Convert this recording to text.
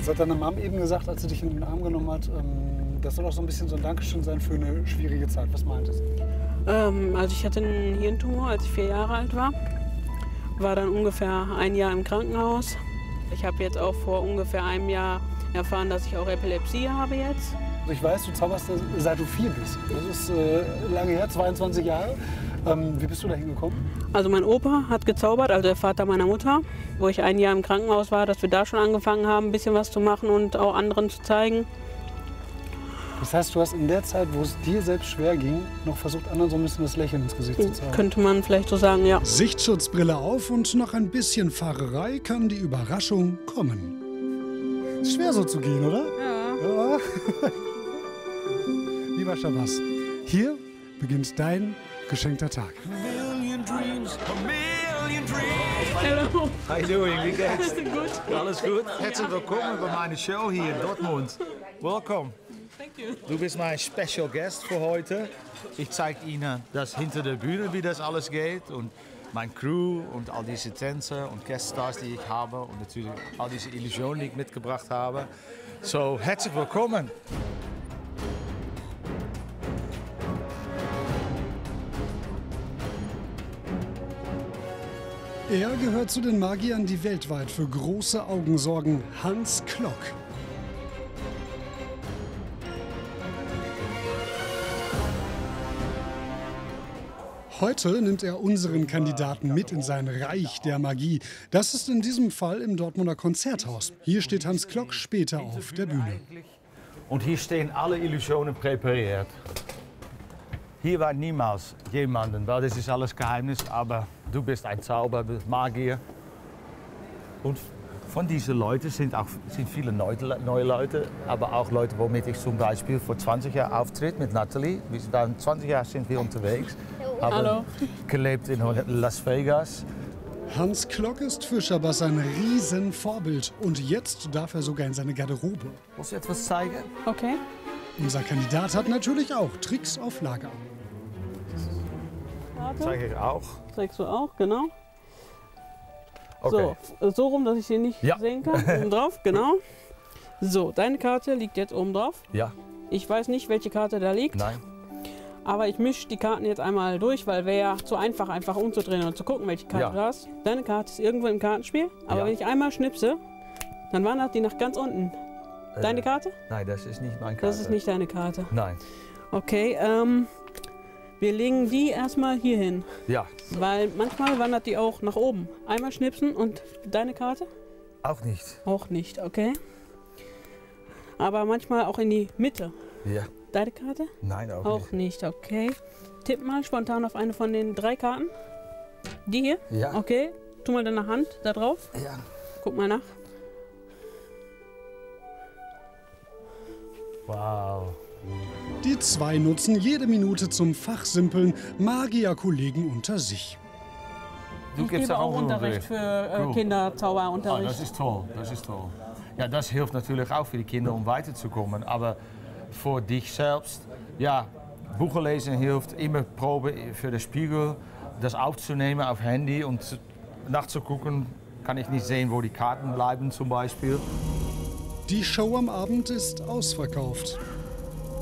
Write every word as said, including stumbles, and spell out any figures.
Das hat deine Mom eben gesagt, als sie dich in den Arm genommen hat. Ähm, das soll auch so ein bisschen so ein Dankeschön sein für eine schwierige Zeit. Was meintest du? Ähm, also ich hatte einen Hirntumor, als ich vier Jahre alt war. War dann ungefähr ein Jahr im Krankenhaus. Ich habe jetzt auch vor ungefähr einem Jahr erfahren, dass ich auch Epilepsie habe jetzt. Also ich weiß, du zauberst seit du vier bist. Das ist äh, lange her, zweiundzwanzig Jahre. Ähm, wie bist du da hingekommen? Also mein Opa hat gezaubert, also der Vater meiner Mutter, wo ich ein Jahr im Krankenhaus war, dass wir da schon angefangen haben, ein bisschen was zu machen und auch anderen zu zeigen. Das heißt, du hast in der Zeit, wo es dir selbst schwer ging, noch versucht, anderen so ein bisschen das Lächeln ins Gesicht zu zeigen. Könnte man vielleicht so sagen, ja. Sichtschutzbrille auf und nach ein bisschen Fahrerei kann die Überraschung kommen. Ist schwer so zu gehen, oder? Ja. Ja. Lieber Shabazz, hier beginnt dein geschenkter Tag. Hallo. How you doing? Wie geht's? Gut. Alles gut? Herzlich willkommen bei meiner Show hier in Dortmund. Welcome. Thank you. Du bist mein Special Guest für heute. Ich zeige Ihnen das hinter der Bühne, wie das alles geht und mein Crew und all diese Tänzer und Gueststars, die ich habe und natürlich all diese Illusionen, die ich mitgebracht habe. So, herzlich willkommen. Er gehört zu den Magiern, die weltweit für große Augen sorgen. Hans Klok. Heute nimmt er unseren Kandidaten mit in sein Reich der Magie. Das ist in diesem Fall im Dortmunder Konzerthaus. Hier steht Hans Klok später auf der Bühne. Und hier stehen alle Illusionen präpariert. Hier war niemals jemanden, weil das ist alles Geheimnis, aber du bist ein Zauber, Magier. Und von diesen Leuten sind auch sind viele neue, neue Leute, aber auch Leute, womit ich zum Beispiel vor zwanzig Jahren auftritt mit Natalie. Wir sind dann zwanzig Jahre sind wir unterwegs, haben Hallo. gelebt in Las Vegas. Hans Klok ist für Shabazz ein Riesenvorbild. Und jetzt darf er sogar in seine Garderobe. Muss ich etwas zeigen? Okay. Unser Kandidat hat natürlich auch Tricks auf Lager. Warte. Zeige ich auch. Zeigst du auch, genau. Okay. So, so rum, dass ich sie nicht Ja. sehen kann. Oben drauf, genau. So, deine Karte liegt jetzt oben drauf. Ja, Ich weiß nicht, welche Karte da liegt. nein. Aber ich mische die Karten jetzt einmal durch, weil wäre ja zu einfach, einfach umzudrehen und zu gucken, welche Karte Ja. du hast. Deine Karte ist irgendwo im Kartenspiel, aber Ja. wenn ich einmal schnipse, dann wandert die nach ganz unten. Deine Äh, Karte? Nein, das ist nicht meine Karte. Das ist nicht deine Karte. Nein. Okay, ähm, wir legen die erstmal hier hin, Ja, weil manchmal wandert die auch nach oben. Einmal schnipsen und deine Karte? auch nicht. Auch nicht, okay. Aber manchmal auch in die Mitte. Ja, Deine Karte? nein, auch, Auch nicht. nicht, okay. Tipp mal spontan auf eine von den drei Karten. Die hier? Ja. Okay. Tu mal deine Hand da drauf. Ja. Guck mal nach. Wow. Die zwei nutzen jede Minute zum Fachsimpeln, Magierkollegen unter sich. Du Ich gebe auch Unterricht für äh, Cool. Kinder, Ah, Zauberunterricht. das ist toll, das ist toll. Ja, das hilft natürlich auch für die Kinder, um weiterzukommen. Aber für dich selbst, ja, Bücher lesen hilft, immer Probe für den Spiegel, das aufzunehmen auf Handy und nachzugucken, kann ich nicht sehen, wo die Karten bleiben zum Beispiel. Die Show am Abend ist ausverkauft.